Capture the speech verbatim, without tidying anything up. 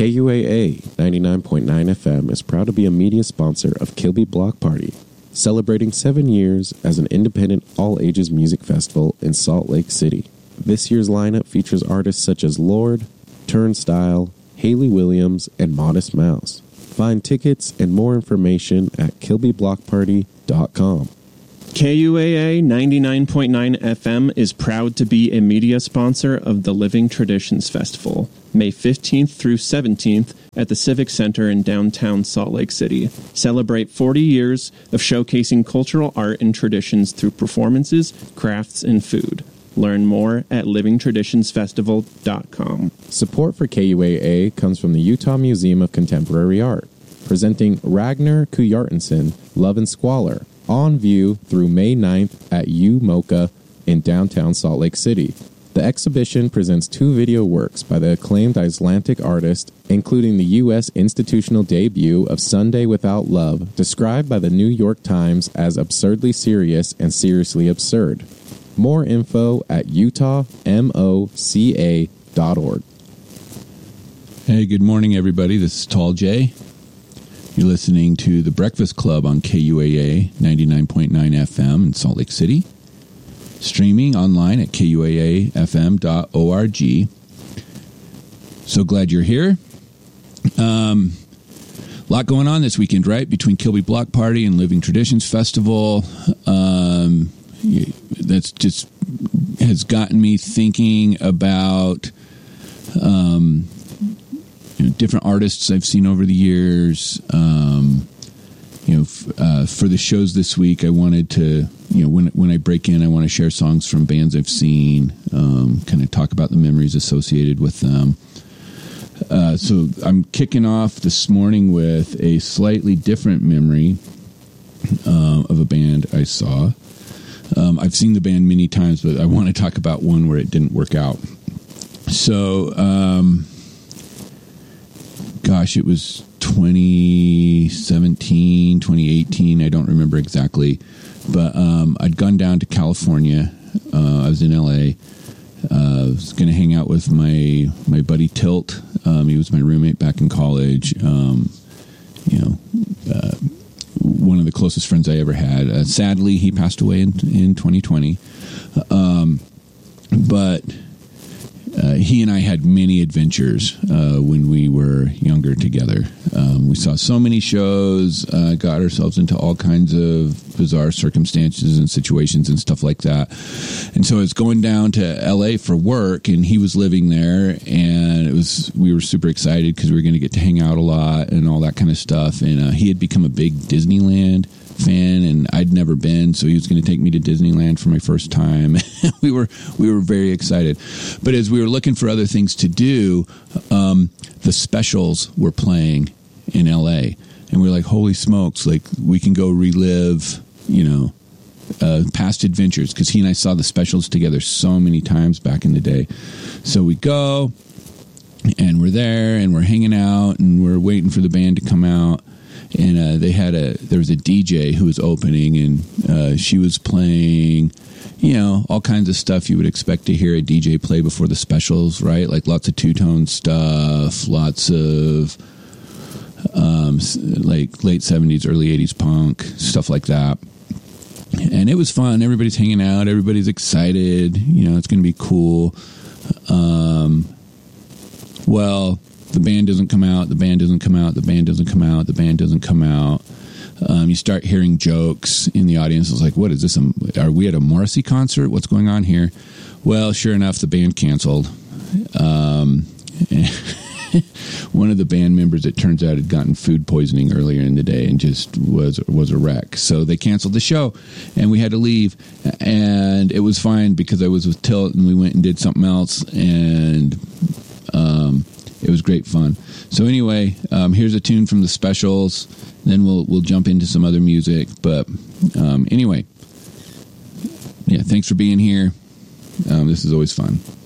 K U A A ninety-nine point nine F M is proud to be a media sponsor of Kilby Block Party, celebrating seven years as an independent all-ages music festival in Salt Lake City. This year's lineup features artists such as Lorde, Turnstile, Hayley Williams, and Modest Mouse. Find tickets and more information at kilby block party dot com. K U A A ninety-nine point nine F M is proud to be a media sponsor of the Living Traditions Festival, May fifteenth through seventeenth at the Civic Center in downtown Salt Lake City. Celebrate forty years of showcasing cultural art and traditions through performances, crafts, and food. Learn more at living traditions festival dot com. Support for K U A A comes from the Utah Museum of Contemporary Art, presenting Ragnar Kuyartensen, Love and Squalor, on view through May ninth at U MoCA in downtown Salt Lake City. The exhibition presents two video works by the acclaimed Icelandic artist, including the U S institutional debut of Sunday Without Love, described by the New York Times as absurdly serious and seriously absurd. More info at utah moca dot org. Hey, good morning, everybody. This is Tall J. You're listening to The Breakfast Club on K U A A ninety-nine point nine F M in Salt Lake City. Streaming online at K U A A F M dot org. So glad you're here. Um, a lot going on this weekend, right? Between Kilby Block Party and Living Traditions Festival. Um, that's just has gotten me thinking about um, you know, different artists I've seen over the years. Um, you know, f- uh, for the shows this week, I wanted to, you know, when when I break in, I want to share songs from bands I've seen, um, kind of talk about the memories associated with them. Uh, so I'm kicking off this morning with a slightly different memory uh, of a band I saw. Um, I've seen the band many times, but I want to talk about one where it didn't work out. So, um, gosh, it was twenty seventeen, twenty eighteen. I don't remember exactly. But um, I'd gone down to California. Uh, I was in L A. Uh, I was going to hang out with my, my buddy Tilt. Um, he was my roommate back in college. Um, you know, uh, one of the closest friends I ever had. Uh, sadly, he passed away in, in twenty twenty. Um, but uh, he and I had many adventures uh, when we were younger together. Um, we saw so many shows, uh, got ourselves into all kinds of bizarre circumstances and situations and stuff like that. And so I was going down to L A for work, and he was living there, and it was we were super excited because we were going to get to hang out a lot and all that kind of stuff. And uh, he had become a big Disneyland fan, and I'd never been, so he was going to take me to Disneyland for my first time. we were we were very excited. But as we were looking for other things to do, um, the Specials were playing in L A, and we were like, holy smokes, like we can go relive, you know, uh, past adventures, because he and I saw the Specials together so many times back in the day. So we go, and we're there, and we're hanging out, and we're waiting for the band to come out. And uh, they had a there was a D J who was opening, and uh, she was playing, you know, all kinds of stuff you would expect to hear a D J play before the Specials, right? Like lots of two-tone stuff, lots of um, like late seventies, early eighties punk, stuff like that. And it was fun. Everybody's hanging out. Everybody's excited. You know, it's going to be cool. Um, well... The band doesn't come out, the band doesn't come out, the band doesn't come out, the band doesn't come out. Um, you start hearing jokes in the audience. It's like, what is this? Are we at a Morrissey concert? What's going on here? Well, sure enough, the band canceled. Um, one of the band members, it turns out, had gotten food poisoning earlier in the day and just was was a wreck. So they canceled the show, and we had to leave. And it was fine because I was with Tilt, and we went and did something else, and... Um, It was great fun. So anyway, um, here's a tune from the Specials. Then we'll we'll jump into some other music. But um, anyway, yeah, thanks for being here. Um, this is always fun.